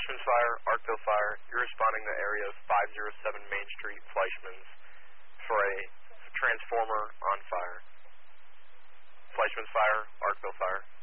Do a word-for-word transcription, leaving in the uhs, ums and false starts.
Fleischman's Fire, Arkville Fire. You're responding to area five oh seven Main Street, Fleischman's, for a transformer on fire. Fleischman's Fire, Arkville Fire.